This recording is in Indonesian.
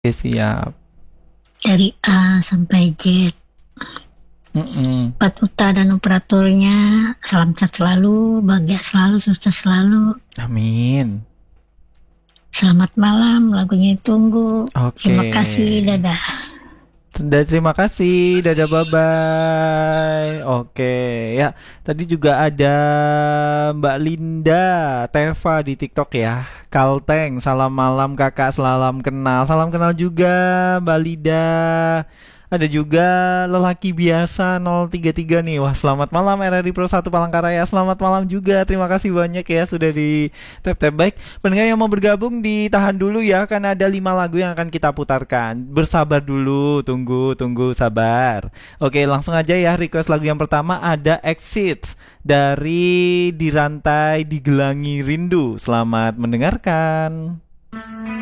Oke, siap. Dari A sampai Z. Patuta dan operatornya, salam sehat selalu, bahagia selalu, sukses selalu. Amin. Selamat malam, lagunya ditunggu. Oke. Terima kasih, dadah. Terima kasih, dadah, bye bye. Oke, ya. Tadi juga ada Mbak Linda Teva di TikTok ya. Kalteng, salam malam kakak, salam kenal. Salam kenal juga Mbak Lida. Ada juga lelaki biasa 033 nih. Wah, selamat malam RRI Pro 1 Palangkaraya. Selamat malam juga. Terima kasih banyak ya sudah di tap-tap. Baik, pendengar yang mau bergabung ditahan dulu ya, karena ada 5 lagu yang akan kita putarkan. Bersabar dulu, tunggu, sabar. Oke, langsung aja ya, request lagu yang pertama ada Exit dari Dirantai Digelangi Rindu. Selamat mendengarkan.